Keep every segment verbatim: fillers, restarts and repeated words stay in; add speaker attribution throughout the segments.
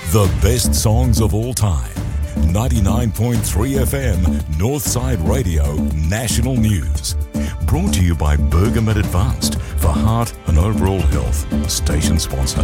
Speaker 1: The best songs of all time. ninety-nine point three F M, Northside Radio, National News. Brought to you by Bergamet Advanced for heart and overall health. Station sponsor.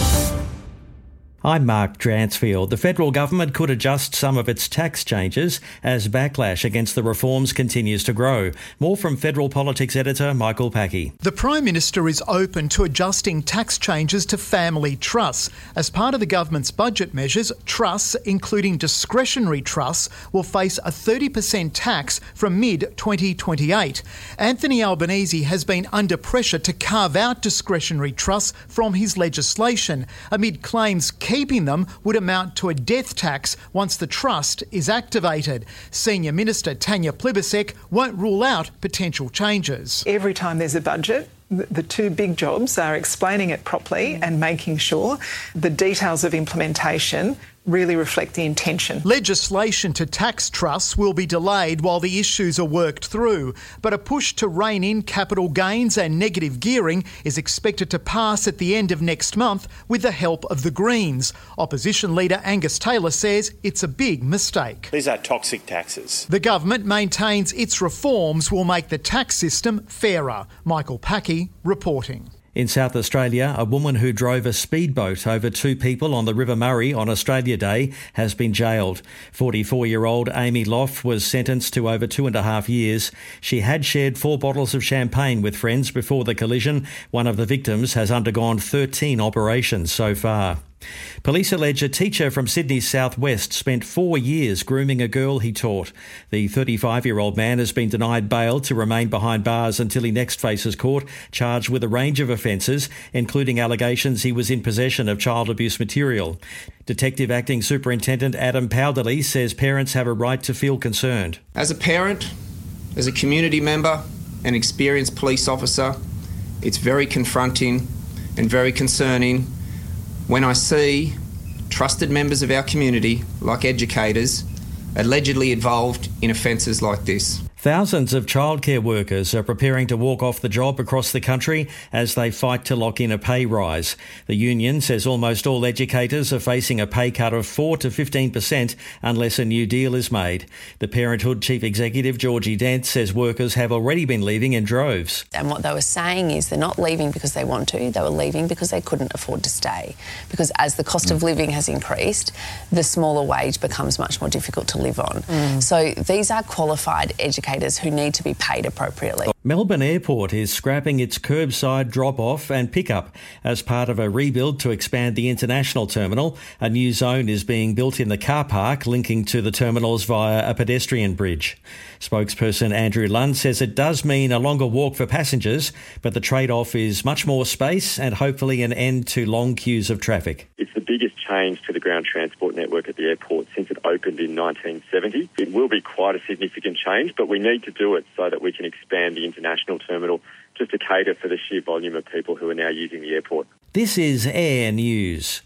Speaker 2: I'm Mark Dransfield. The federal government could adjust some of its tax changes as backlash against the reforms continues to grow. More from Federal Politics editor Michael Packey.
Speaker 3: The Prime Minister is open to adjusting tax changes to family trusts. As part of the government's budget measures, trusts, including discretionary trusts, will face a thirty percent tax from mid twenty twenty-eight. Anthony Albanese has been under pressure to carve out discretionary trusts from his legislation, amid claims keeping them would amount to a death tax once the trust is activated. Senior Minister Tanya Plibersek won't rule out potential changes.
Speaker 4: Every time there's a budget, the two big jobs are explaining it properly and making sure the details of implementation really reflect the intention.
Speaker 3: Legislation to tax trusts will be delayed while the issues are worked through, but a push to rein in capital gains and negative gearing is expected to pass at the end of next month with the help of the Greens. Opposition leader Angus Taylor says it's a big mistake.
Speaker 5: These are toxic taxes.
Speaker 3: The government maintains its reforms will make the tax system fairer. Michael Packey reporting.
Speaker 2: In South Australia, a woman who drove a speedboat over two people on the River Murray on Australia Day has been jailed. forty-four-year-old Amy Loff was sentenced to over two and a half years. She had shared four bottles of champagne with friends before the collision. One of the victims has undergone thirteen operations so far. Police allege a teacher from Sydney's southwest spent four years grooming a girl he taught. The thirty-five-year-old man has been denied bail to remain behind bars until he next faces court, charged with a range of offences, including allegations he was in possession of child abuse material. Detective Acting Superintendent Adam Powderly says parents have a right to feel concerned.
Speaker 6: As a parent, as a community member, an experienced police officer, it's very confronting and very concerning when I see trusted members of our community, like educators, allegedly involved in offences like this.
Speaker 2: Thousands of childcare workers are preparing to walk off the job across the country as they fight to lock in a pay rise. The union says almost all educators are facing a pay cut of four to fifteen percent unless a new deal is made. The Parenthood Chief Executive, Georgie Dent, says workers have already been leaving in droves.
Speaker 7: And what they were saying is they're not leaving because they want to, they were leaving because they couldn't afford to stay. Because as the cost mm. of living has increased, the smaller wage becomes much more difficult to live on. Mm. So these are qualified educators who need to be paid appropriately.
Speaker 2: Melbourne Airport is scrapping its curbside drop-off and pick-up as part of a rebuild to expand the international terminal. A new zone is being built in the car park linking to the terminals via a pedestrian bridge. Spokesperson Andrew Lund says it does mean a longer walk for passengers, but the trade-off is much more space and hopefully an end to long queues of traffic.
Speaker 8: It's the biggest change to the ground transport network at the airport since it opened in nineteen seventy. It will be quite a significant change, but we need to do it so that we can expand the international terminal just to cater for the sheer volume of people who are now using the airport.
Speaker 2: This is Air News.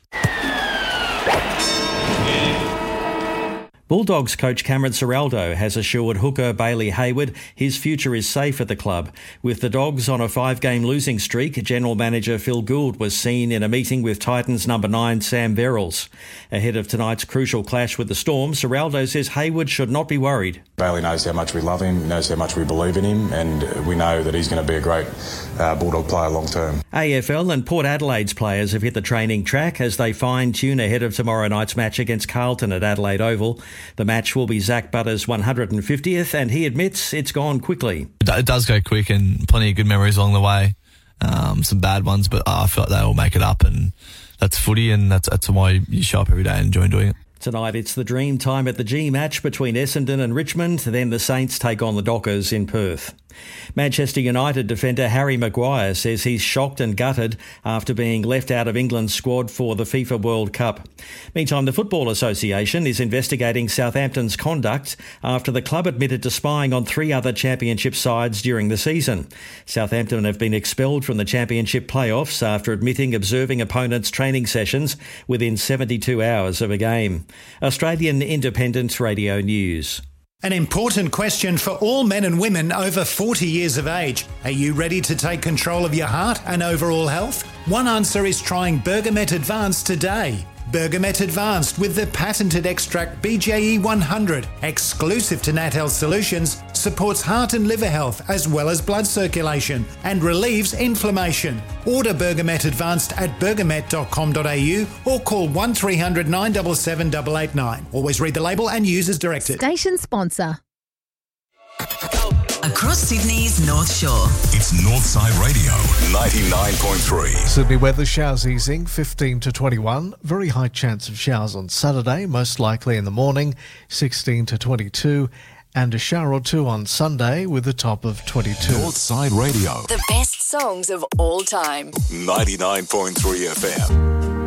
Speaker 2: Bulldogs coach Cameron Ciraldo has assured hooker Bailey Hayward his future is safe at the club. With the Dogs on a five-game losing streak, General Manager Phil Gould was seen in a meeting with Titans number nine Sam Verrills. Ahead of tonight's crucial clash with the Storm, Ciraldo says Hayward should not be worried.
Speaker 9: Bailey knows how much we love him, he knows how much we believe in him, and we know that he's going to be a great uh, Bulldog player long term.
Speaker 2: A F L and Port Adelaide's players have hit the training track as they fine-tune ahead of tomorrow night's match against Carlton at Adelaide Oval. The match will be Zach Butter's one hundred fiftieth, and he admits it's gone quickly.
Speaker 10: It does go quick, and plenty of good memories along the way. Um, some bad ones, but I feel like they all make it up, and that's footy, and that's, that's why you show up every day and enjoy doing it.
Speaker 2: Tonight it's the dream time at the G match between Essendon and Richmond. Then the Saints take on the Dockers in Perth. Manchester United defender Harry Maguire says he's shocked and gutted after being left out of England's squad for the FIFA World Cup. Meantime, the Football Association is investigating Southampton's conduct after the club admitted to spying on three other championship sides during the season. Southampton have been expelled from the championship playoffs after admitting observing opponents' training sessions within seventy-two hours of a game. Australian Independent Radio News.
Speaker 11: An important question for all men and women over forty years of age. Are you ready to take control of your heart and overall health? One answer is trying Bergamet Advanced today. Bergamet Advanced with the patented extract B J E one hundred, exclusive to Nat Health Solutions, supports heart and liver health as well as blood circulation and relieves inflammation. Order Bergamet Advanced at bergamet dot com dot a u or call one three hundred nine seven seven eight eight nine. Always read the label and use as directed.
Speaker 5: Station sponsor.
Speaker 12: Across Sydney's North Shore.
Speaker 1: It's Northside Radio ninety-nine point three.
Speaker 13: Sydney weather, showers easing fifteen to twenty-one. Very high chance of showers on Saturday, most likely in the morning, sixteen to twenty-two. And a shower or two on Sunday with a top of twenty-two.
Speaker 1: Northside Radio.
Speaker 5: The best songs of all time.
Speaker 1: ninety-nine point three F M.